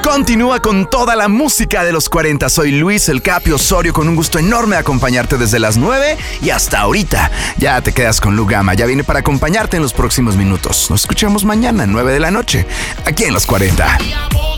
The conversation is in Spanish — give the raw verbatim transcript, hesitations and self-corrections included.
continúa con toda la música de los cuarenta. Soy Luis El Capi Osorio, con un gusto enorme de acompañarte desde las nueve y hasta ahorita. Ya te quedas con Lu Gama, ya viene para acompañarte en los próximos minutos. Nos escuchamos mañana, nueve de la noche, aquí en Los cuarenta.